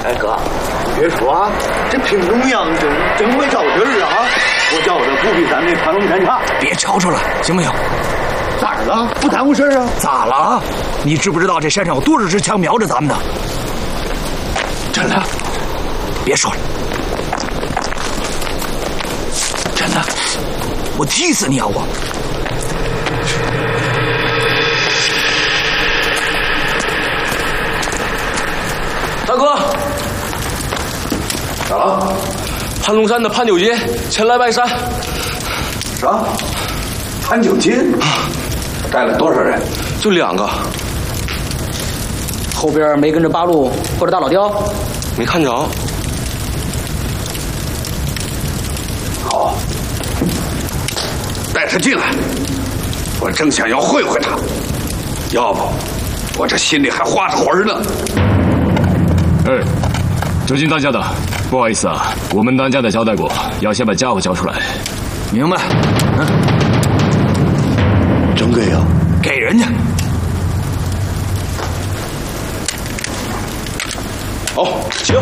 哎哥，别说啊，这品种样真会找地儿啊！我觉着不比咱那盘龙山差。 别吵吵了，行不行？ 咋了？不耽误事儿啊？ 咋了？你知不知道这山上有多少支枪瞄着咱们呢？ 真的？ 别说了，真的，我踢死你啊！我。 大哥， 咋了？ 盘龙山的潘九金前来拜山。 啥？潘九金？带了多少人？ 就2个。 后边没跟着八路或者大老刁？ 没看着。 好，带他进来。我正想要会会他，要不我这心里还花着魂呢。 哎，九金当家的，不好意思啊，我们当家的交代过，要先把家伙交出来。 明白？嗯， 真给呀？ 给人家。 好，行。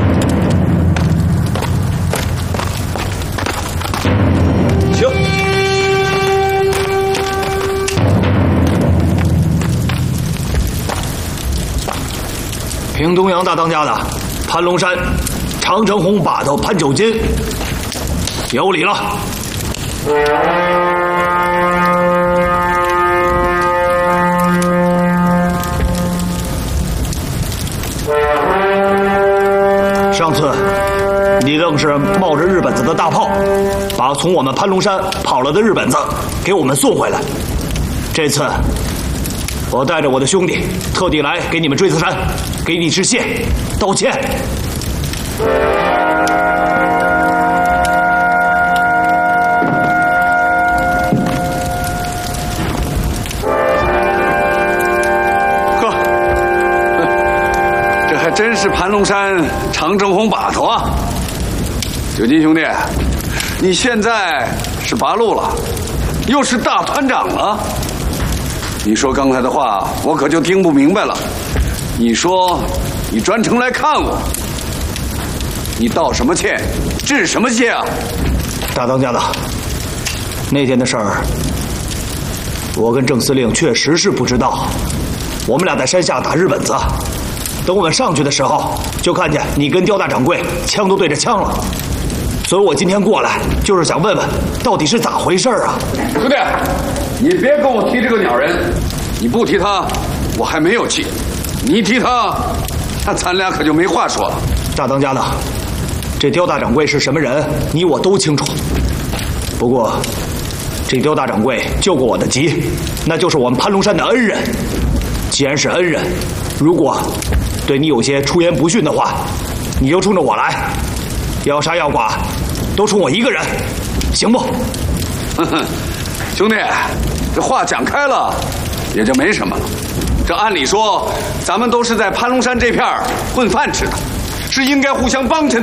行。 平东阳大当家的潘龙山长城红把头潘九金，有礼了。上次你愣是冒着日本子的大炮，把从我们潘龙山跑了的日本子给我们送回来。这次我带着我的兄弟特地来给你们追刺山，给你致谢，道歉。 呵，这还真是盘龙山长城红把头啊！九金兄弟，你现在是八路了，又是大团长了。你说刚才的话，我可就听不明白了。你说你专程来看我，你道什么歉，致什么谢啊？ 大当家的，那天的事儿，我跟郑司令确实是不知道。我们俩在山下打日本子，等我们上去的时候，就看见你跟刁大掌柜枪都对着枪了。所以我今天过来，就是想问问，到底是咋回事啊？ 兄弟，你别跟我提这个鸟人，你不提他，我还没有气；你一提他，那咱俩可就没话说了。 大当家的，这刁大掌柜是什么人，你我都清楚。不过，这刁大掌柜救过我的急，那就是我们潘龙山的恩人。既然是恩人，如果对你有些出言不逊的话，你就冲着我来，要杀要剐，都冲我一个人，行不？ 兄弟，这话讲开了，也就没什么了。这按理说，咱们都是在潘龙山这片混饭吃的，是应该互相帮衬。